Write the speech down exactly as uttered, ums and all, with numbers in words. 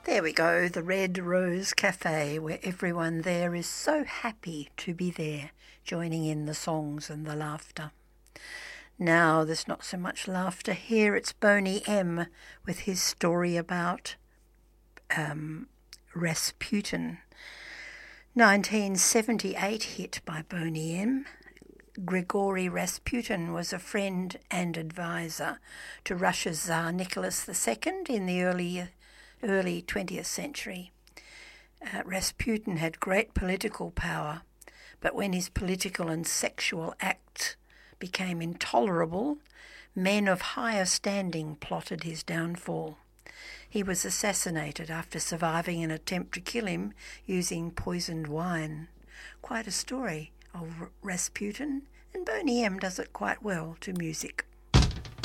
There we go, the Red Rose Cafe, where everyone there is so happy to be there, joining in the songs and the laughter. Now there's not so much laughter here, it's Boney M with his story about um, Rasputin. nineteen seventy-eight hit by Boney M. Grigory Rasputin was a friend and advisor to Russia's Tsar Nicholas the Second in the early early twentieth century. Uh, Rasputin had great political power, but when his political and sexual acts became intolerable, men of higher standing plotted his downfall. He was assassinated after surviving an attempt to kill him using poisoned wine. Quite a story of Rasputin, and Boney M does it quite well to music.